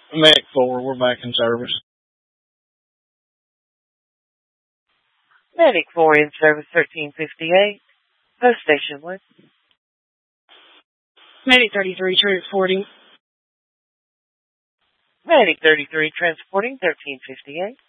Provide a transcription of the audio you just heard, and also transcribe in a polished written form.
Medic 4, we're back in service. Medic 4 in service 1358. Post station 1. Medic 33 transporting. Medic 33 transporting 1358.